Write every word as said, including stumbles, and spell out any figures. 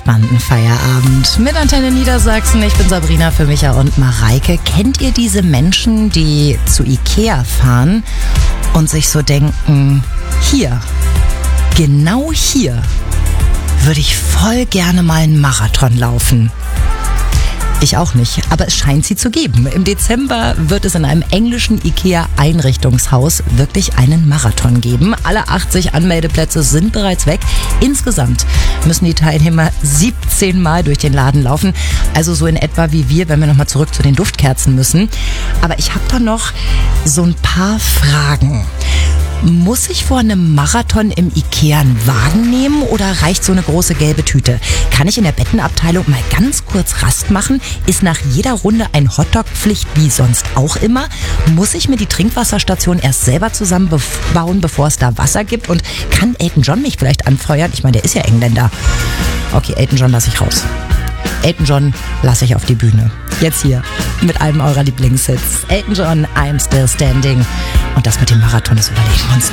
entspannten Feierabend mit Antenne Niedersachsen. Ich bin Sabrina für Micha und Mareike. Kennt ihr diese Menschen, die zu Ikea fahren und sich so denken, hier, genau hier würde ich voll gerne mal einen Marathon laufen? Ich auch nicht, aber es scheint sie zu geben. Im Dezember wird es in einem englischen Ikea-Einrichtungshaus wirklich einen Marathon geben. Alle achtzig Anmeldeplätze sind bereits weg. Insgesamt müssen die Teilnehmer siebzehn Mal durch den Laden laufen. Also so in etwa wie wir, wenn wir nochmal zurück zu den Duftkerzen müssen. Aber ich habe da noch so ein paar Fragen. Muss ich vor einem Marathon im Ikea einen Wagen nehmen oder reicht so eine große gelbe Tüte? Kann ich in der Bettenabteilung mal ganz kurz Rast machen? Ist nach jeder Runde ein Hotdog-Pflicht wie sonst auch immer? Muss ich mir die Trinkwasserstation erst selber zusammenbauen, bevor es da Wasser gibt? Und kann Elton John mich vielleicht anfeuern? Ich meine, der ist ja Engländer. Okay, Elton John lasse ich raus. Elton John lasse ich auf die Bühne. Jetzt hier mit einem eurer Lieblingshits. Elton John, I'm Still Standing. Und das mit dem Marathon, das überlegen wir uns noch.